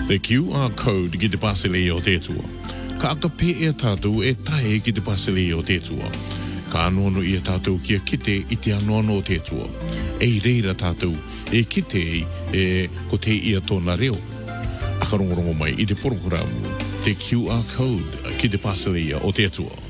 The QR code ki te pasele o te tua. Ka aka pe e tātou e tae ki te pasele o te tua. Ka anono i a tātou kia kite i te anono o te tua. Ei reira tātou e kite e ko te ia tōna reo. Aka rongorongo mai i te porokoramu, te QR code ki te pasele o te tua.